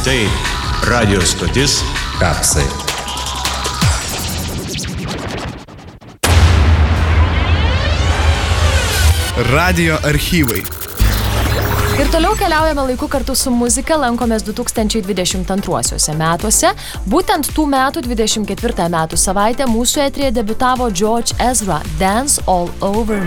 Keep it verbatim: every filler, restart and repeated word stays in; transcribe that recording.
Tai radio stotis Kapsai. Radijo archyvai. Ir toliau keliaujame laiku kartu su muzika, lankomės du tūkstančiai dvidešimt antruosiuose metuose. Būtent tų metų dvidešimt ketvirtąją metų savaitę mūsų eteryje debiutavo George Ezra, Dance All Over